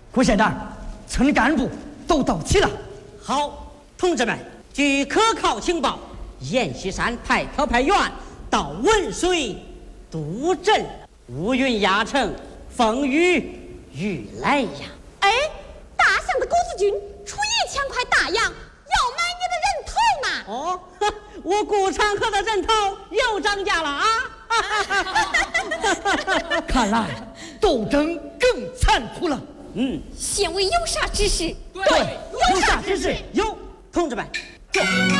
胡县长，村干部都到齐了。 好，同志们，据可靠情报，阎锡山派特派员到文水督镇，乌云压城，风雨欲来呀！ 哎，大象的狗子军出1000块大洋，要买你的人头呢。 哦，我顾长河的人头又涨价了啊！ 看来斗争更残酷了。 县委有啥指示？ 对，有啥指示？ 有，同志们，走。